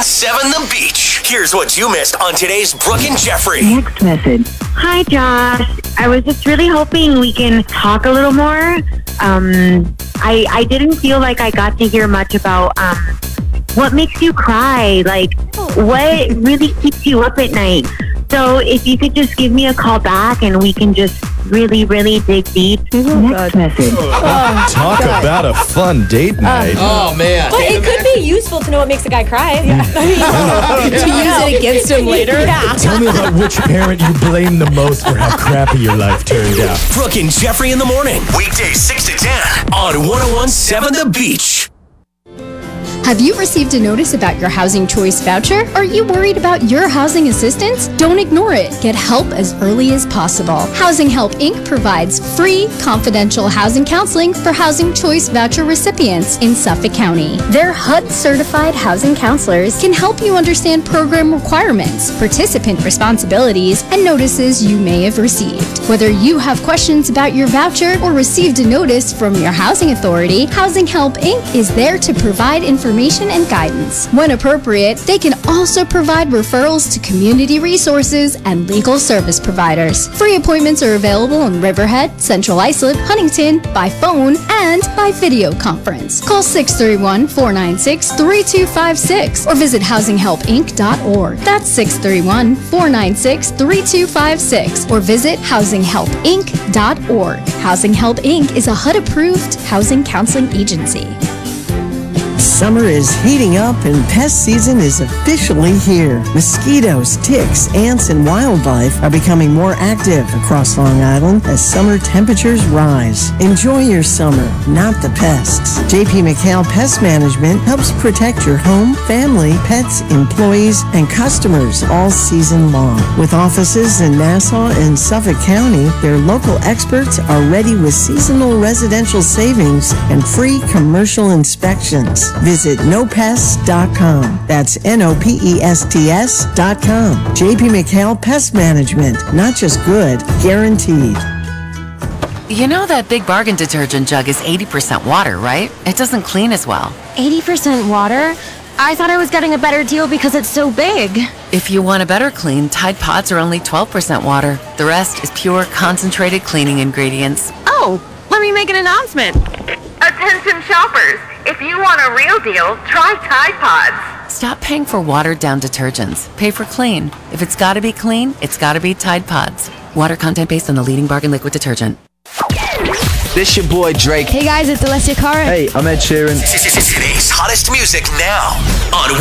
1017 The Beach. Here's what you missed on today's Brooke and Jeffrey. Next message. Hi, Josh. I was just really hoping we can talk a little more. I didn't feel like I got to hear much about what makes you cry, like what really keeps you up at night. So if you could just give me a call back and we can just really, really dig deep. Next message. Talk about a fun date night. Oh, man. But it could be useful to know what makes a guy cry. Yeah. I mean, to use it against him later. Yeah. Tell me about which parent you blame the most for how crappy your life turned out. Brooke and Jeffrey in the morning. Weekdays 6 to 10 on 1017 The Beach. Have you received a notice about your Housing Choice voucher? Are you worried about your housing assistance? Don't ignore it. Get help as early as possible. Housing Help Inc. provides free, confidential housing counseling for Housing Choice voucher recipients in Suffolk County. Their HUD-certified housing counselors can help you understand program requirements, participant responsibilities, and notices you may have received. Whether you have questions about your voucher or received a notice from your housing authority, Housing Help Inc. is there to provide information and guidance. When appropriate, they can also provide referrals to community resources and legal service providers. Free appointments are available in Riverhead, Central Islip, Huntington, by phone, and by video conference. Call 631-496-3256 or visit housinghelpinc.org. That's 631-496-3256 or visit housinghelpinc.org. Housing Help Inc. is a HUD-approved housing counseling agency. Summer is heating up and pest season is officially here. Mosquitoes, ticks, ants, and wildlife are becoming more active across Long Island as summer temperatures rise. Enjoy your summer, not the pests. JP McHale Pest Management helps protect your home, family, pets, employees, and customers all season long. With offices in Nassau and Suffolk County, their local experts are ready with seasonal residential savings and free commercial inspections. Visit nopests.com. That's NOPESTS.com. JP McHale Pest Management. Not just good, guaranteed. You know that Big Bargain detergent jug is 80% water, right? It doesn't clean as well. 80% water? I thought I was getting a better deal because it's so big. If you want a better clean, Tide Pods are only 12% water. The rest is pure, concentrated cleaning ingredients. Oh, let me make an announcement. Attention shoppers. If you want a real deal, try Tide Pods. Stop paying for watered-down detergents. Pay for clean. If it's got to be clean, it's got to be Tide Pods. Water content based on the leading bargain liquid detergent. This your boy Drake. Hey guys, it's Alessia Cara. Hey, I'm Ed Sheeran. Today's hottest music now on